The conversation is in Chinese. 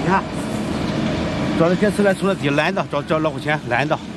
看，这两天出来出了地烂的，找老虎钳烂的。